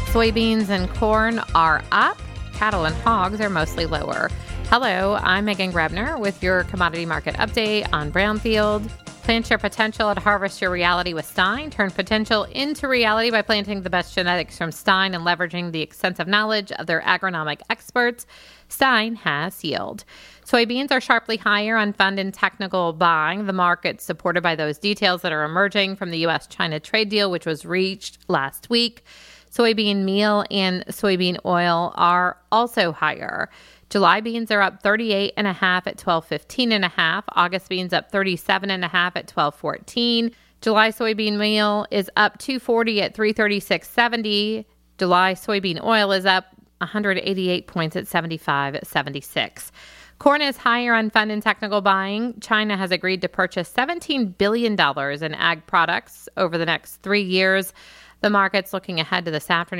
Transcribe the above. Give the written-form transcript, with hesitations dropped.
Soybeans and corn are up. Cattle and hogs are mostly lower. Hello, I'm Megan Grebner with your commodity market update on Brownfield. Plant your potential and harvest your reality with Stine. Turn potential into reality by planting the best genetics from Stine and leveraging the extensive knowledge of their agronomic experts. Stine has yield. Soybeans are sharply higher on fund and technical buying. The market's supported by those details that are emerging from the U.S.-China trade deal, which was reached last week. Soybean meal and soybean oil are also higher. July beans are up 38.5 at 12.15.5. August beans up 37.5 at 12.14. July soybean meal is up 240 at 336.70. July soybean oil is up 188 points at 75.76. Corn is higher on fund and technical buying. China has agreed to purchase $17 billion in ag products over the next 3 years. The market's looking ahead to this afternoon.